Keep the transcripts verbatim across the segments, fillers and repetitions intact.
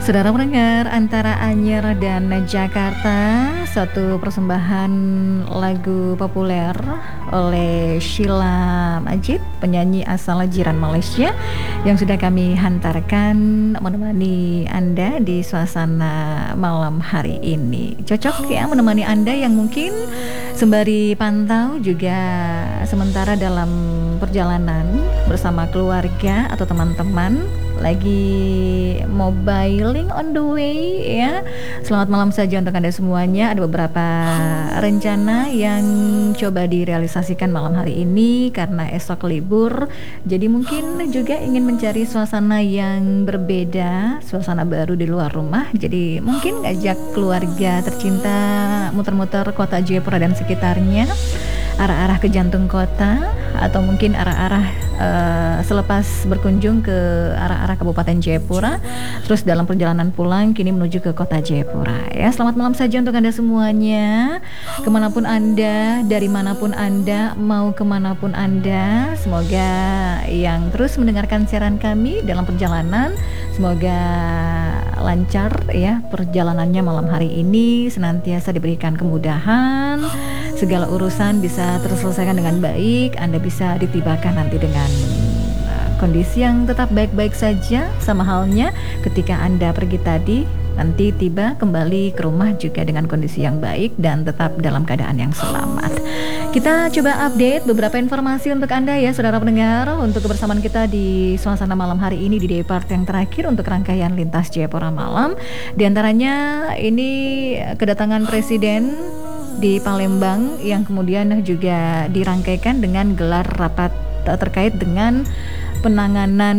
Saudara pendengar, antara Anyer dan Jakarta, satu persembahan lagu populer oleh Sheila Majid, penyanyi asal Jiran Malaysia, yang sudah kami hantarkan menemani Anda di suasana malam hari ini. Cocok ya menemani Anda yang mungkin sembari pantau juga sementara dalam perjalanan bersama keluarga atau teman-teman lagi mobiling on the way ya. Selamat malam saja untuk Anda semuanya. Ada beberapa rencana yang coba direalisasikan malam hari ini karena esok libur. Jadi mungkin juga ingin mencari suasana yang berbeda, suasana baru di luar rumah. Jadi mungkin ngajak keluarga tercinta muter-muter kota Jayapura dan sekitarnya, arah-arah ke jantung kota, atau mungkin arah-arah uh, selepas berkunjung ke arah-arah Kabupaten Jayapura, terus dalam perjalanan pulang kini menuju ke kota Jayapura ya. Selamat malam saja untuk Anda semuanya, kemanapun Anda, dari manapun Anda, mau kemanapun Anda. Semoga yang terus mendengarkan siaran kami dalam perjalanan, semoga lancar ya perjalanannya malam hari ini, senantiasa diberikan kemudahan, segala urusan bisa terselesaikan dengan baik, Anda bisa ditibakan nanti dengan kondisi yang tetap baik-baik saja, sama halnya ketika Anda pergi tadi, nanti tiba kembali ke rumah juga dengan kondisi yang baik dan tetap dalam keadaan yang selamat. Kita coba update beberapa informasi untuk Anda ya saudara pendengar, untuk kebersamaan kita di suasana malam hari ini di day part yang terakhir untuk rangkaian Lintas Jayapura Malam. Di antaranya ini kedatangan Presiden di Palembang yang kemudian juga dirangkaikan dengan gelar rapat terkait dengan penanganan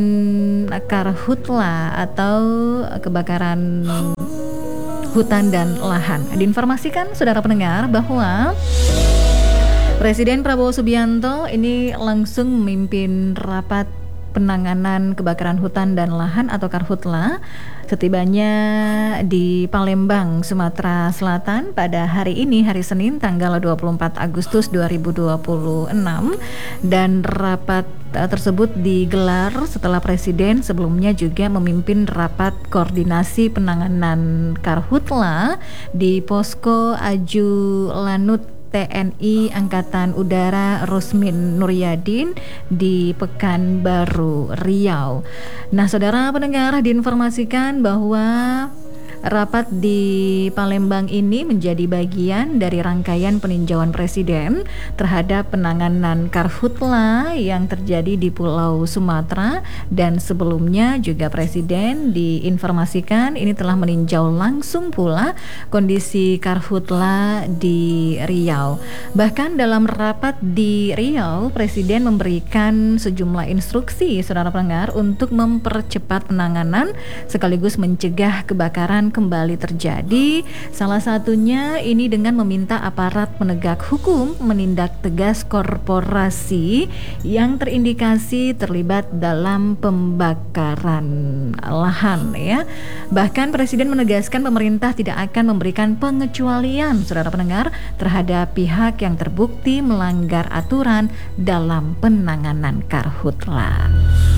karhutla atau kebakaran hutan dan lahan. Diinformasikan saudara pendengar bahwa Presiden Prabowo Subianto ini langsung memimpin rapat penanganan kebakaran hutan dan lahan atau karhutla setibanya di Palembang, Sumatera Selatan pada hari ini, hari Senin tanggal dua puluh empat Agustus dua ribu dua puluh enam, dan rapat tersebut digelar setelah Presiden sebelumnya juga memimpin rapat koordinasi penanganan karhutla di Posko Aju Lanut T N I Angkatan Udara Rusmin Nuryadin di Pekanbaru, Riau. Nah, saudara pendengar, diinformasikan bahwa rapat di Palembang ini menjadi bagian dari rangkaian peninjauan Presiden terhadap penanganan karhutla yang terjadi di Pulau Sumatera, dan sebelumnya juga Presiden diinformasikan ini telah meninjau langsung pula kondisi karhutla di Riau. Bahkan dalam rapat di Riau, Presiden memberikan sejumlah instruksi saudara pendengar untuk mempercepat penanganan sekaligus mencegah kebakaran kembali terjadi. Salah satunya ini dengan meminta aparat penegak hukum menindak tegas korporasi yang terindikasi terlibat dalam pembakaran lahan ya. Bahkan Presiden menegaskan pemerintah tidak akan memberikan pengecualian saudara pendengar terhadap pihak yang terbukti melanggar aturan dalam penanganan karhutla.